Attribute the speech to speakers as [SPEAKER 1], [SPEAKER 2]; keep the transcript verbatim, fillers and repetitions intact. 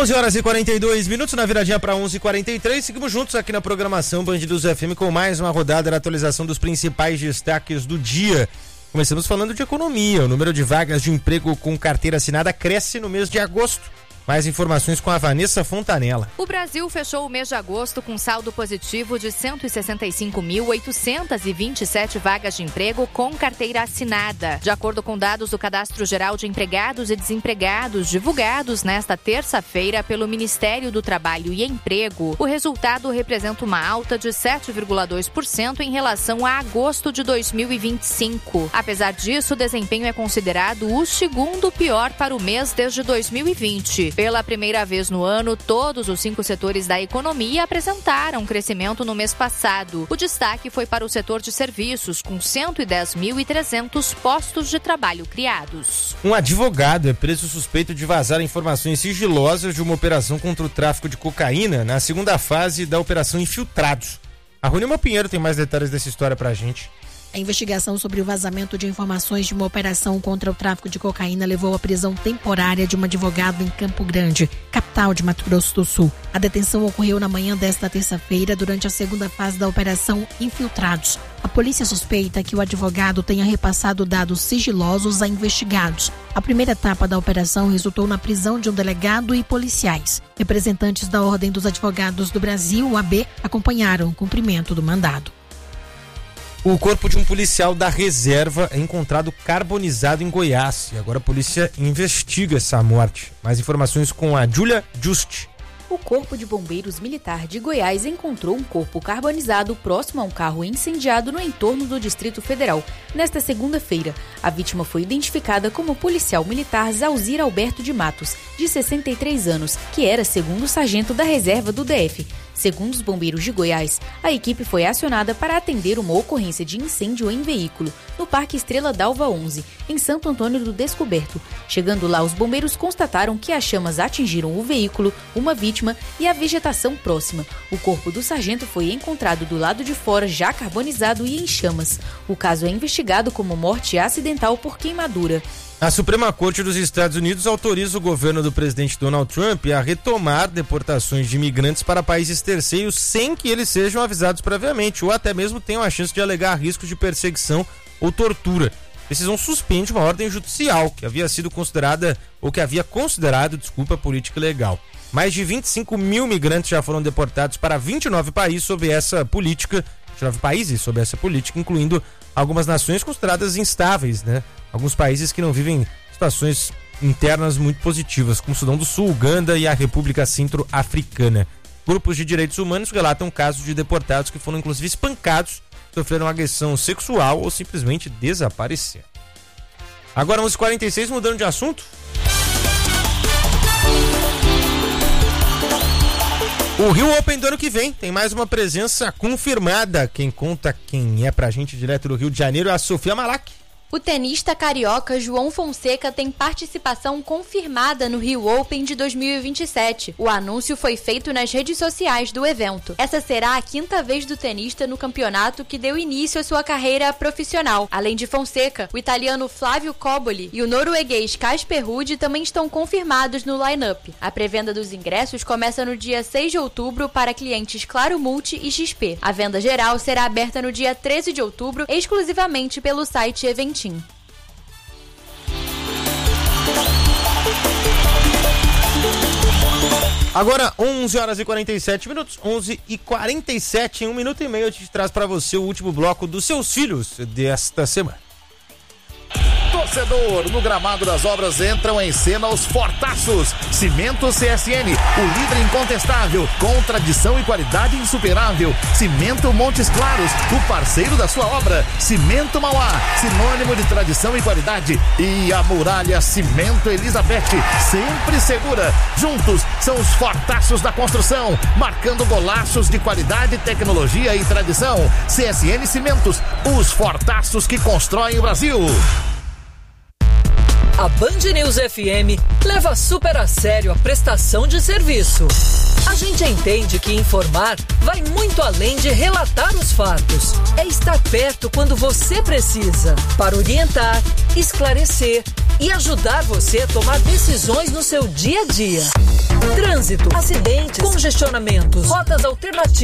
[SPEAKER 1] onze horas e quarenta e dois minutos, na viradinha para onze e quarenta e três. Seguimos juntos aqui na programação Band News F M com mais uma rodada da atualização dos principais destaques do dia. Começamos falando de economia. O número de vagas de emprego com carteira assinada cresce no mês de agosto. Mais informações com a Vanessa Fontanella.
[SPEAKER 2] O Brasil fechou o mês de agosto com saldo positivo de cento e sessenta e cinco mil, oitocentas e vinte e sete vagas de emprego com carteira assinada. De acordo com dados do Cadastro Geral de Empregados e Desempregados, divulgados nesta terça-feira pelo Ministério do Trabalho e Emprego, o resultado representa uma alta de sete vírgula dois por cento em relação a agosto de dois mil e vinte e cinco. Apesar disso, o desempenho é considerado o segundo pior para o mês desde dois mil e vinte. Pela primeira vez no ano, todos os cinco setores da economia apresentaram crescimento no mês passado. O destaque foi para o setor de serviços, com cento e dez mil e trezentos postos de trabalho criados.
[SPEAKER 1] Um advogado é preso suspeito de vazar informações sigilosas de uma operação contra o tráfico de cocaína na segunda fase da Operação Infiltrados. A Rônima Pinheiro tem mais detalhes dessa história pra gente.
[SPEAKER 3] A investigação sobre o vazamento de informações de uma operação contra o tráfico de cocaína levou à prisão temporária de um advogado em Campo Grande, capital de Mato Grosso do Sul. A detenção ocorreu na manhã desta terça-feira durante a segunda fase da Operação Infiltrados. A polícia suspeita que o advogado tenha repassado dados sigilosos a investigados. A primeira etapa da operação resultou na prisão de um delegado e policiais. Representantes da Ordem dos Advogados do Brasil, o A B, acompanharam o cumprimento do mandado.
[SPEAKER 1] O corpo de um policial da reserva é encontrado carbonizado em Goiás e agora a polícia investiga essa morte. Mais informações com a Júlia Just.
[SPEAKER 4] O Corpo de Bombeiros Militar de Goiás encontrou um corpo carbonizado próximo a um carro incendiado no entorno do Distrito Federal. Nesta segunda-feira, a vítima foi identificada como o policial militar Zalzir Alberto de Matos, de sessenta e três anos, que era segundo sargento da reserva do D F. Segundo os bombeiros de Goiás, a equipe foi acionada para atender uma ocorrência de incêndio em veículo no Parque Estrela d'Alva onze, em Santo Antônio do Descoberto. Chegando lá, os bombeiros constataram que as chamas atingiram o veículo, uma vítima e a vegetação próxima. O corpo do sargento foi encontrado do lado de fora, já carbonizado e em chamas. O caso é investigado como morte acidental por queimadura.
[SPEAKER 1] A Suprema Corte dos Estados Unidos autoriza o governo do presidente Donald Trump a retomar deportações de imigrantes para países terceiros sem que eles sejam avisados previamente ou até mesmo tenham a chance de alegar riscos de perseguição ou tortura. A decisão suspende uma ordem judicial que havia sido considerada, ou que havia considerado, desculpa, política ilegal. Mais de vinte e cinco mil migrantes já foram deportados para vinte e nove países sob essa política, vinte e nove países sob essa política, incluindo algumas nações consideradas instáveis, né? Alguns países que não vivem situações internas muito positivas, como Sudão do Sul, Uganda e a República Centro-Africana. Grupos de direitos humanos relatam casos de deportados que foram inclusive espancados, sofreram agressão sexual ou simplesmente desapareceram. Agora onze e quarenta e seis, mudando de assunto. O Rio Open do ano que vem tem mais uma presença confirmada. Quem conta quem é pra gente direto do Rio de Janeiro é a Sofia Malak.
[SPEAKER 5] O tenista carioca João Fonseca tem participação confirmada no Rio Open de dois mil e vinte e sete. O anúncio foi feito nas redes sociais do evento. Essa será a quinta vez do tenista no campeonato que deu início à sua carreira profissional. Além de Fonseca, o italiano Flávio Cobolli e o norueguês Casper Ruud também estão confirmados no line-up. A pré-venda dos ingressos começa no dia seis de outubro para clientes Claro Multi e X P. A venda geral será aberta no dia treze de outubro, exclusivamente pelo site Eventim.
[SPEAKER 1] Agora onze horas e quarenta e sete minutos, onze e quarenta e sete, em um minuto e meio a gente traz para você o último bloco dos seus filhos desta semana.
[SPEAKER 6] Torcedor, no gramado das obras entram em cena os fortaços. Cimento C S N, o líder incontestável, com tradição e qualidade insuperável. Cimento Montes Claros, o parceiro da sua obra. Cimento Mauá, sinônimo de tradição e qualidade. E a Muralha Cimento Elizabeth, sempre segura. Juntos são os fortaços da construção, marcando golaços de qualidade, tecnologia e tradição. C S N Cimentos, os fortaços que constroem o Brasil.
[SPEAKER 7] A Band News F M leva super a sério a prestação de serviço. A gente entende que informar vai muito além de relatar os fatos. É estar perto quando você precisa, para orientar, esclarecer e ajudar você a tomar decisões no seu dia a dia. Trânsito, acidentes, congestionamentos, rotas alternativas.